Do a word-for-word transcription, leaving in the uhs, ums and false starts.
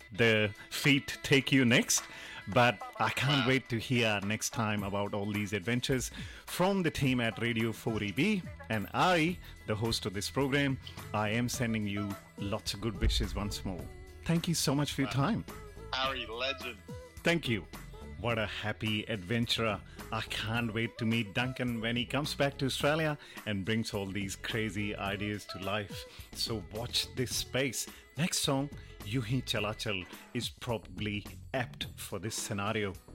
the feet take you next. But I can't wait to hear next time about all these adventures from the team at Radio four E B. And I, the host of this program, I am sending you lots of good wishes once more. Thank you so much for your time. Harry, legend. Thank you. What a happy adventurer. I can't wait to meet Duncan when he comes back to Australia and brings all these crazy ideas to life. So watch this space. Next song, Yu Hi Chala Chal, is probably apt for this scenario.